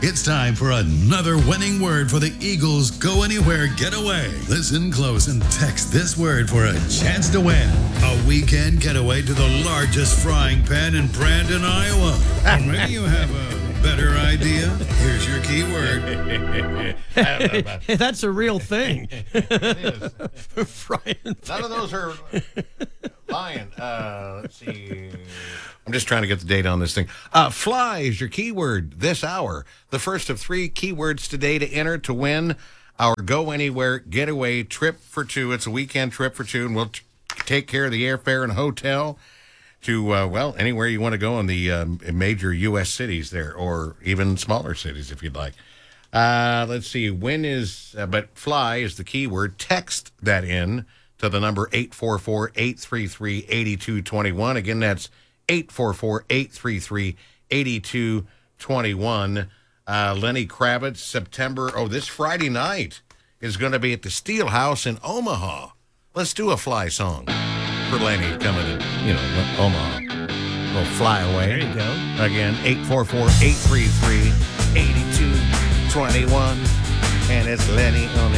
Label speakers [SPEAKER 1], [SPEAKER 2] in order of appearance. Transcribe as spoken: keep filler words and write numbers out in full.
[SPEAKER 1] It's time for another winning word for the Eagles Go Anywhere Getaway. Listen close and text this word for a chance to win a weekend getaway to the largest frying pan in Brandon, Iowa. Or maybe you have a better idea. Here's your keyword.
[SPEAKER 2] That's a real thing.
[SPEAKER 3] It is.
[SPEAKER 2] Frying
[SPEAKER 3] None of those are lying. Uh, let's see. I'm just trying to get the date on this thing. Uh, fly is your keyword this hour. The first of three keywords today to enter to win our Go Anywhere Getaway trip for two. It's a weekend trip for two, and we'll t- take care of the airfare and hotel to, uh, well, anywhere you want to go in the um, major U S cities there, or even smaller cities if you'd like. Uh, let's see. When is, uh, but fly is the keyword. Text that in to the number eight four four, eight three three, eight two two one. Again, that's eight four four, eight three three, eight two two one. Uh, Lenny Kravitz, September, oh, this Friday night is going to be at the Steel House in Omaha. Let's do a fly song for Lenny coming to, you know, Omaha. We'll fly away.
[SPEAKER 2] There you go.
[SPEAKER 3] Again, eight four four, eight three three, eight two two one. And it's Lenny on the